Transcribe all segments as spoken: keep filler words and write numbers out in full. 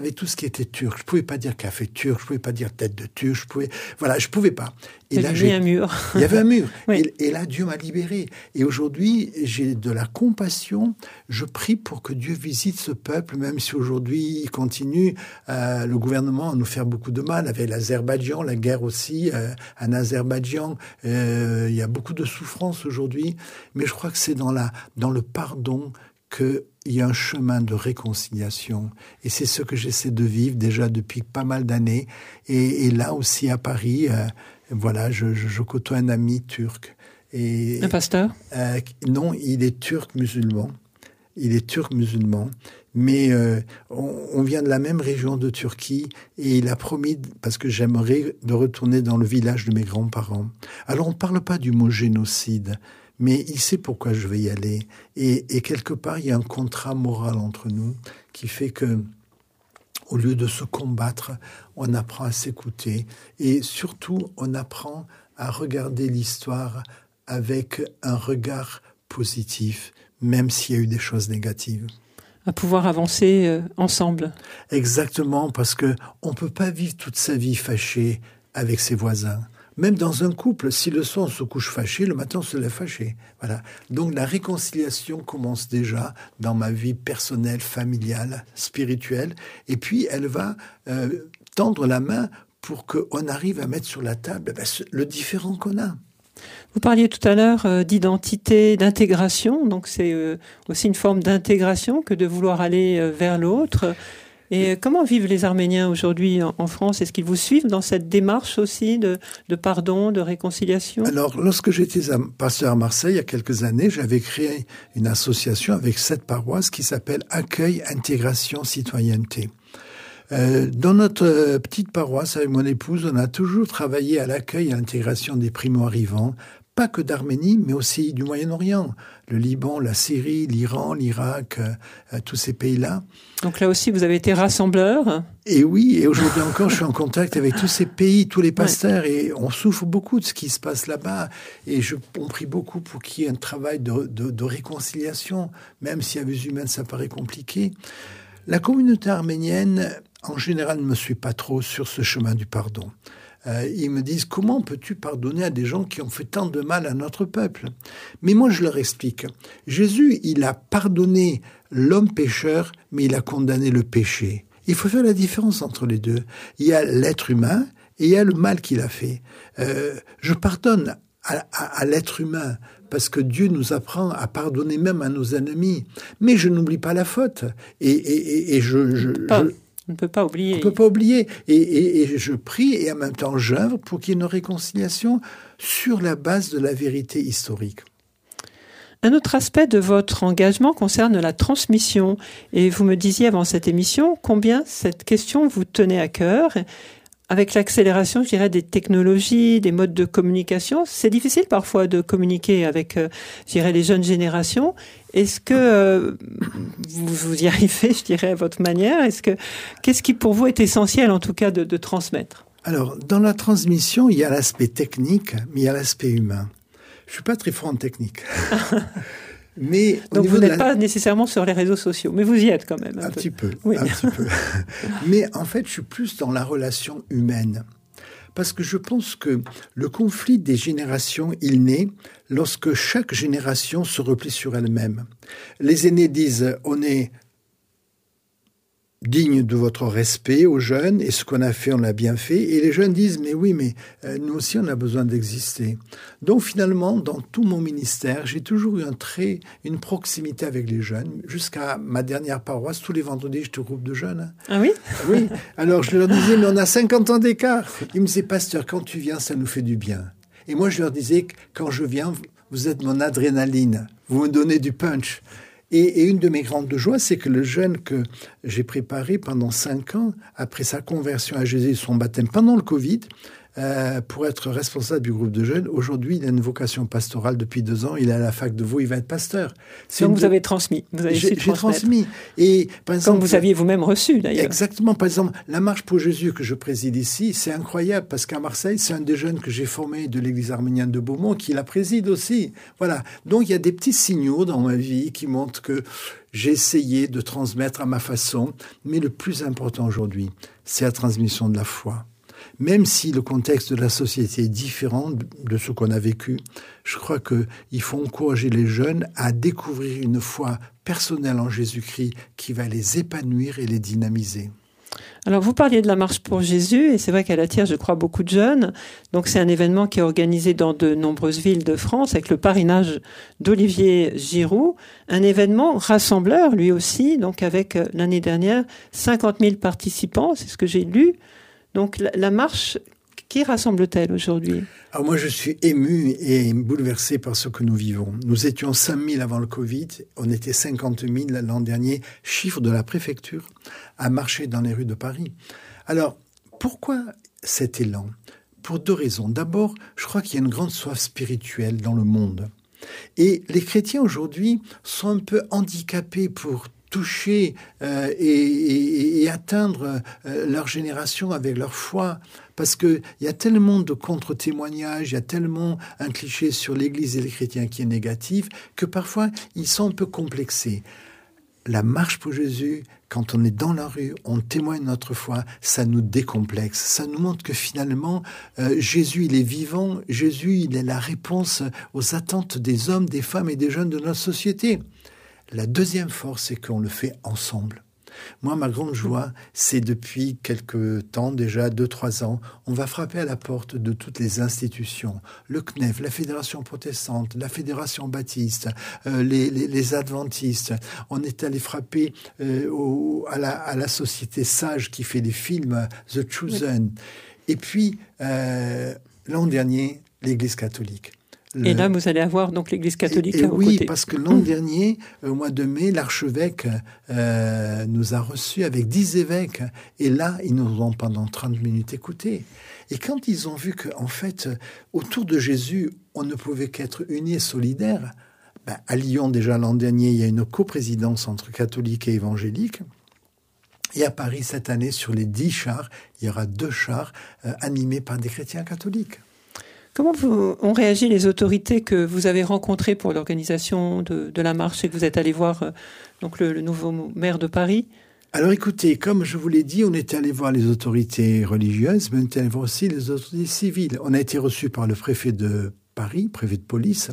avec tout ce qui était turc. Je pouvais pas dire café turc, je pouvais pas dire tête de turc, je pouvais, voilà, je pouvais pas. Et là, j'ai un mur. Il y avait un mur. Oui. Et, et là, Dieu m'a libéré. Et aujourd'hui, j'ai de la compassion. Je prie pour que Dieu visite ce peuple, même si aujourd'hui, il continue, euh, le gouvernement, à nous faire beaucoup de mal, avec l'Azerbaïdjan, la guerre aussi, euh, en Azerbaïdjan. Euh, il y a beaucoup de souffrance aujourd'hui. Mais je crois que c'est dans la, dans le pardon qu'il y a un chemin de réconciliation. Et c'est ce que j'essaie de vivre déjà depuis pas mal d'années. Et, et là aussi à Paris, euh, voilà, je, je, je côtoie un ami turc. Et, un pasteur euh, Non, il est turc musulman. Il est turc musulman. Mais euh, on, on vient de la même région de Turquie et il a promis, parce que j'aimerais, de retourner dans le village de mes grands-parents. Alors on ne parle pas du mot génocide, mais il sait pourquoi je vais y aller. Et, et quelque part, il y a un contrat moral entre nous qui fait que, au lieu de se combattre, on apprend à s'écouter. Et surtout, on apprend à regarder l'histoire avec un regard positif, même s'il y a eu des choses négatives. À pouvoir avancer euh, ensemble. Exactement, parce que on peut pas vivre toute sa vie fâché avec ses voisins. Même dans un couple, si le soir on se couche fâché, le matin on se lève fâché. Voilà. Donc la réconciliation commence déjà dans ma vie personnelle, familiale, spirituelle, et puis elle va euh, tendre la main pour qu'on arrive à mettre sur la table ben, le différent qu'on a. Vous parliez tout à l'heure euh, d'identité, d'intégration, donc c'est euh, aussi une forme d'intégration que de vouloir aller euh, vers l'autre. Et comment vivent les Arméniens aujourd'hui en France? Est-ce qu'ils vous suivent dans cette démarche aussi de, de pardon, de réconciliation? Alors, lorsque j'étais pasteur à Marseille, il y a quelques années, j'avais créé une association avec sept paroisses qui s'appelle Accueil, Intégration, Citoyenneté. Euh, dans notre euh, petite paroisse, avec mon épouse, on a toujours travaillé à l'accueil et à l'intégration des primo-arrivants, pas que d'Arménie, mais aussi du Moyen-Orient, le Liban, la Syrie, l'Iran, l'Irak, euh, euh, tous ces pays-là. Donc là aussi, vous avez été rassembleur. Et oui, et aujourd'hui encore, je suis en contact avec tous ces pays, tous les pasteurs, ouais. Et on souffre beaucoup de ce qui se passe là-bas. Et je, on prie beaucoup pour qu'il y ait un travail de, de, de réconciliation, même si à vue humaine, ça paraît compliqué. La communauté arménienne, en général, ne me suit pas trop sur ce chemin du pardon. Euh, ils me disent, comment peux-tu pardonner à des gens qui ont fait tant de mal à notre peuple? Mais moi, je leur explique. Jésus, il a pardonné l'homme pécheur, mais il a condamné le péché. Il faut faire la différence entre les deux. Il y a l'être humain et il y a le mal qu'il a fait. Euh, je pardonne à, à, à l'être humain parce que Dieu nous apprend à pardonner même à nos ennemis. Mais je n'oublie pas la faute. Et, et, et, et je... je, pas. je On ne peut pas oublier. On ne peut pas oublier. Et, et, et je prie et en même temps j'œuvre pour qu'il y ait une réconciliation sur la base de la vérité historique. Un autre aspect de votre engagement concerne la transmission. Et vous me disiez avant cette émission combien cette question vous tenait à cœur. Avec l'accélération, je dirais, des technologies, des modes de communication, c'est difficile parfois de communiquer avec, euh, je dirais, les jeunes générations. Est-ce que euh, vous, vous y arrivez, je dirais, à votre manière? Est-ce que qu'est-ce qui pour vous est essentiel, en tout cas, de, de transmettre? Alors, dans la transmission, il y a l'aspect technique, mais il y a l'aspect humain. Je suis pas très fort en technique. Mais donc vous n'êtes la... pas nécessairement sur les réseaux sociaux, mais vous y êtes quand même. Un, un peu. petit peu, oui. un petit peu. Mais en fait, je suis plus dans la relation humaine. Parce que je pense que le conflit des générations, il naît lorsque chaque génération se replie sur elle-même. Les aînés disent, on est digne de votre respect aux jeunes, et ce qu'on a fait, on l'a bien fait. Et les jeunes disent, mais oui, mais euh, nous aussi, on a besoin d'exister. Donc finalement, dans tout mon ministère, j'ai toujours eu un trait, une proximité avec les jeunes. Jusqu'à ma dernière paroisse, tous les vendredis, j'étais au groupe de jeunes. Ah oui? Oui. Alors je leur disais, mais on a cinquante ans d'écart. Ils me disaient, pasteur, quand tu viens, ça nous fait du bien. Et moi, je leur disais, quand je viens, vous êtes mon adrénaline. Vous me donnez du punch. Et, et une de mes grandes joies, c'est que le jeune que j'ai préparé pendant cinq ans, après sa conversion à Jésus et son baptême pendant le Covid, euh, pour être responsable du groupe de jeunes, aujourd'hui, il a une vocation pastorale depuis deux ans. Il est à la fac de Vaud, il va être pasteur. C'est Donc vous de... avez transmis. Vous avez j'ai, j'ai transmis. Et, par exemple, comme vous aviez vous-même reçu, d'ailleurs. Exactement. Par exemple, la Marche pour Jésus que je préside ici, c'est incroyable parce qu'à Marseille, c'est un des jeunes que j'ai formé de l'église arménienne de Beaumont qui la préside aussi. Voilà. Donc, il y a des petits signaux dans ma vie qui montrent que j'ai essayé de transmettre à ma façon, mais le plus important aujourd'hui, c'est la transmission de la foi. Même si le contexte de la société est différent de ce qu'on a vécu, je crois qu'il faut encourager les jeunes à découvrir une foi personnelle en Jésus-Christ qui va les épanouir et les dynamiser. Alors, vous parliez de la marche pour Jésus, et c'est vrai qu'elle attire, je crois, beaucoup de jeunes. Donc, c'est un événement qui est organisé dans de nombreuses villes de France, avec le parrainage d'Olivier Giroud. Un événement rassembleur, lui aussi, donc avec, l'année dernière, cinquante mille participants, c'est ce que j'ai lu. Donc, la, la marche, qui rassemble-t-elle aujourd'hui ? Alors moi, je suis ému et bouleversé par ce que nous vivons. Nous étions cinq mille avant le Covid, on était cinquante mille l'an dernier, chiffre de la préfecture, à marcher dans les rues de Paris. Alors, pourquoi cet élan ? Pour deux raisons. D'abord, je crois qu'il y a une grande soif spirituelle dans le monde. Et les chrétiens aujourd'hui sont un peu handicapés pour toucher euh, et, et, et atteindre euh, leur génération avec leur foi. Parce qu'il y a tellement de contre-témoignages, il y a tellement un cliché sur l'Église et les chrétiens qui est négatif, que parfois ils sont un peu complexés. La marche pour Jésus, quand on est dans la rue, on témoigne notre foi, ça nous décomplexe. Ça nous montre que finalement, euh, Jésus, il est vivant. Jésus, il est la réponse aux attentes des hommes, des femmes et des jeunes de notre société. La deuxième force, c'est qu'on le fait ensemble. Moi, ma grande joie, c'est depuis quelque temps, déjà deux, trois ans, on va frapper à la porte de toutes les institutions. Le C N E F, la Fédération protestante, la Fédération baptiste, euh, les, les, les adventistes. On est allé frapper euh, au, à, la, à la société Sage qui fait des films, The Chosen. Et puis, euh, l'an dernier, l'Église catholique. Le... Et là, vous allez avoir donc l'Église catholique et, et à vos oui, côtés. Parce que l'an mmh. dernier, au mois de mai, l'archevêque euh, nous a reçus avec dix évêques. Et là, ils nous ont pendant trente minutes écoutés. Et quand ils ont vu qu'en fait, autour de Jésus, on ne pouvait qu'être unis et solidaires, ben, à Lyon, déjà l'an dernier, il y a une coprésidence entre catholiques et évangéliques. Et à Paris, cette année, sur les dix chars, il y aura deux chars euh, animés par des chrétiens catholiques. Comment vous, ont réagi les autorités que vous avez rencontrées pour l'organisation de, de la marche et que vous êtes allé voir euh, donc le, le nouveau maire de Paris ? Alors écoutez, comme je vous l'ai dit, on est allé voir les autorités religieuses, mais on est allé voir aussi les autorités civiles. On a été reçus par le préfet de Paris, préfet de police.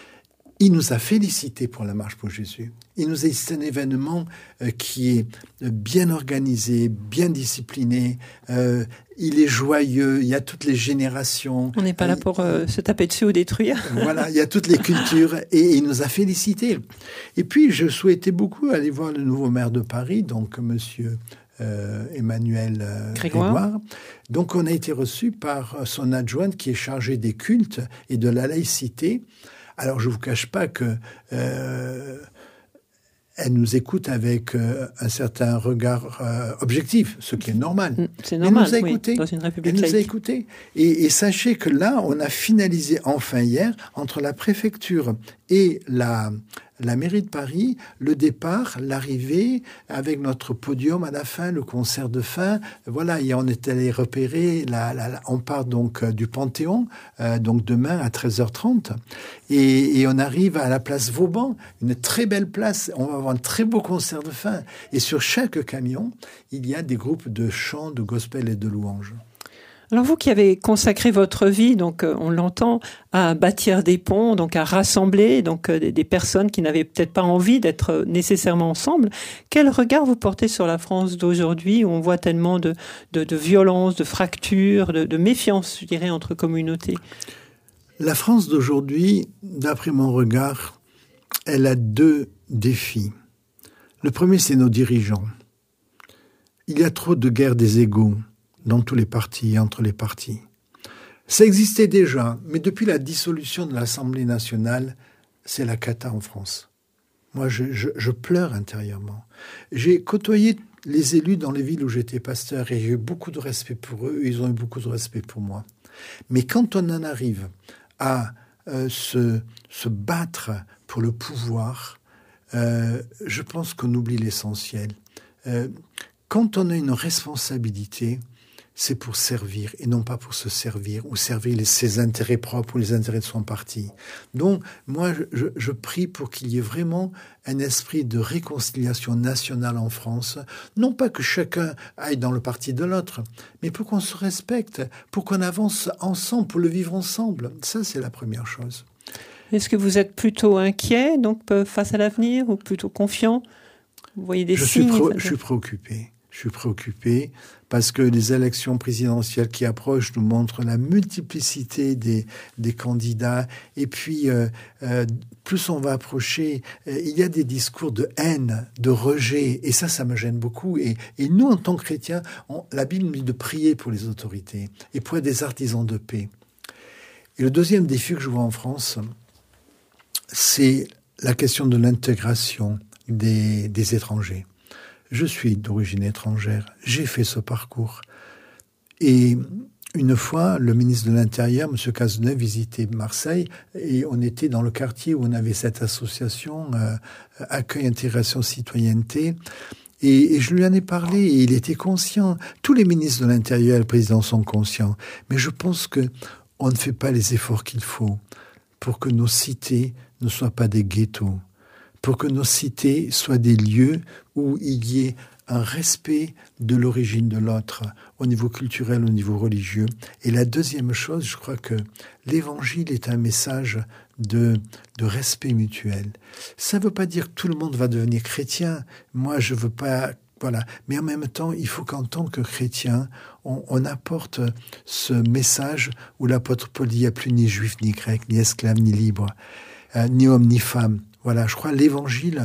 Il nous a félicités pour la marche pour Jésus. Il nous a dit c'est un événement euh, qui est bien organisé, bien discipliné. Euh, il est joyeux. Il y a toutes les générations. On n'est pas là pour euh, se taper dessus ou détruire. Voilà, il y a toutes les cultures et, et il nous a félicités. Et puis, je souhaitais beaucoup aller voir le nouveau maire de Paris, donc Monsieur euh, Emmanuel euh, Grégoire. Grégoire. Donc, on a été reçus par son adjointe qui est chargée des cultes et de la laïcité. Alors, je ne vous cache pas que euh, elle nous écoute avec euh, un certain regard euh, objectif, ce qui est normal. C'est normal, elle nous a oui, écoutés. Dans une république Elle laïque. nous a écoutés. Et, et sachez que là, on a finalisé enfin hier, entre la préfecture et la, la mairie de Paris, le départ, l'arrivée, avec notre podium à la fin, le concert de fin. Voilà, et on est allé repérer, la, la, la, on part donc euh, du Panthéon, euh, donc demain à treize heures trente, et, et on arrive à la place Vauban, une très belle place. On va avoir un très beau concert de fin. Et sur chaque camion, il y a des groupes de chants, de gospel et de louanges. Alors vous qui avez consacré votre vie, donc euh, on l'entend, à bâtir des ponts, donc à rassembler donc euh, des, des personnes qui n'avaient peut-être pas envie d'être nécessairement ensemble, quel regard vous portez sur la France d'aujourd'hui où on voit tellement de, de, de violence, de fractures, de, de méfiance, je dirais, entre communautés ? La France d'aujourd'hui, d'après mon regard, elle a deux défis. Le premier, c'est nos dirigeants. Il y a trop de guerre des égos dans tous les partis et entre les partis. Ça existait déjà, mais depuis la dissolution de l'Assemblée nationale, c'est la cata en France. Moi, je, je, je pleure intérieurement. J'ai côtoyé les élus dans les villes où j'étais pasteur et j'ai eu beaucoup de respect pour eux, ils ont eu beaucoup de respect pour moi. Mais quand on en arrive à euh, se, se battre pour le pouvoir, euh, je pense qu'on oublie l'essentiel. Euh, quand on a une responsabilité, c'est pour servir et non pas pour se servir ou servir les, ses intérêts propres ou les intérêts de son parti. Donc, moi, je, je prie pour qu'il y ait vraiment un esprit de réconciliation nationale en France. Non pas que chacun aille dans le parti de l'autre, mais pour qu'on se respecte, pour qu'on avance ensemble, pour le vivre ensemble. Ça, c'est la première chose. Est-ce que vous êtes plutôt inquiet donc, face à l'avenir ou plutôt confiant? Vous voyez des je signes suis pro- Je suis préoccupé. Je suis préoccupé parce que les élections présidentielles qui approchent nous montrent la multiplicité des, des candidats. Et puis, euh, euh, plus on va approcher, euh, il y a des discours de haine, de rejet. Et ça, ça me gêne beaucoup. Et, et nous, en tant que chrétiens, on, la Bible nous dit de prier pour les autorités et pour être des artisans de paix. Et le deuxième défi que je vois en France, c'est la question de l'intégration des, des étrangers. Je suis d'origine étrangère, j'ai fait ce parcours. Et une fois, le ministre de l'Intérieur, M. Cazeneuve, visitait Marseille et on était dans le quartier où on avait cette association euh, Accueil, Intégration, Citoyenneté. Et, et je lui en ai parlé et il était conscient. Tous les ministres de l'Intérieur et le président sont conscients. Mais je pense que on ne fait pas les efforts qu'il faut pour que nos cités ne soient pas des ghettos, pour que nos cités soient des lieux où il y ait un respect de l'origine de l'autre, au niveau culturel, au niveau religieux. Et la deuxième chose, je crois que l'Évangile est un message de, de respect mutuel. Ça ne veut pas dire que tout le monde va devenir chrétien. Moi, je ne veux pas... Voilà. Mais en même temps, il faut qu'en tant que chrétien, on, on apporte ce message où l'apôtre Paul dit « Il n'y a plus ni juif, ni grec, ni esclave, ni libre, euh, ni homme, ni femme ». Voilà, je crois que l'Évangile,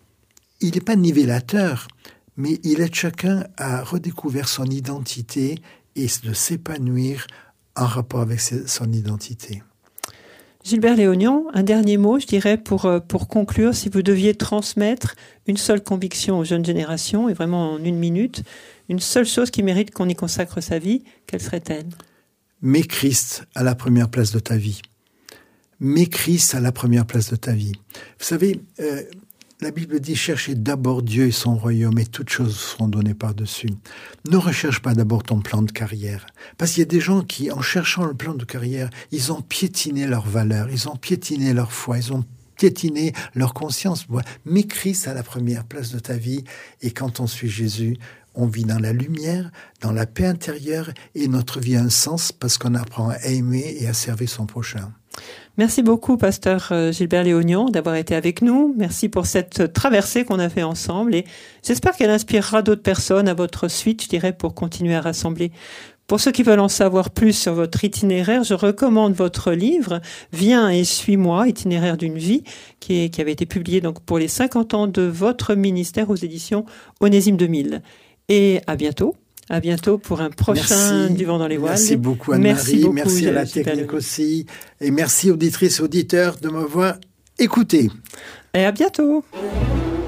il n'est pas nivellateur, mais il aide chacun à redécouvrir son identité et de s'épanouir en rapport avec son identité. Gilbert Léognan, un dernier mot, je dirais, pour, pour conclure, si vous deviez transmettre une seule conviction aux jeunes générations, et vraiment en une minute, une seule chose qui mérite qu'on y consacre sa vie, quelle serait-elle? Mets Christ à la première place de ta vie. Mets Christ à la première place de ta vie. Vous savez, euh, la Bible dit « Cherchez d'abord Dieu et son royaume et toutes choses seront données par-dessus ». Ne recherche pas d'abord ton plan de carrière. Parce qu'il y a des gens qui, en cherchant le plan de carrière, ils ont piétiné leurs valeurs, ils ont piétiné leur foi, ils ont piétiné leur conscience. Mets Christ à la première place de ta vie et quand on suit Jésus, on vit dans la lumière, dans la paix intérieure et notre vie a un sens parce qu'on apprend à aimer et à servir son prochain. Merci beaucoup, pasteur Gilbert Léognan, d'avoir été avec nous. Merci pour cette traversée qu'on a fait ensemble et j'espère qu'elle inspirera d'autres personnes à votre suite, je dirais, pour continuer à rassembler. Pour ceux qui veulent en savoir plus sur votre itinéraire, je recommande votre livre « Viens et suis-moi, itinéraire d'une vie » qui, est, qui avait été publié donc pour les cinquante ans de votre ministère aux éditions Onésime deux mille. Et à bientôt. À bientôt pour un prochain merci. Du vent dans les voiles. Merci beaucoup Anne-Marie, merci, beaucoup, merci à la technique aussi. Et merci auditrices et auditeurs de m'avoir écouté. Et à bientôt.